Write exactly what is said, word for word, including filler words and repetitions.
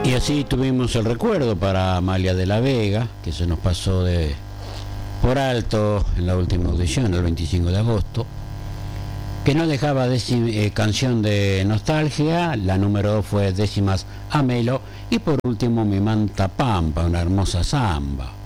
Y así tuvimos el recuerdo para Amalia de la Vega, que se nos pasó de por alto en la última audición, el veinticinco de agosto, que no dejaba décima, eh, canción de nostalgia. La número dos fue Décimas Amelo, y por último Mi Manta Pampa, una hermosa samba.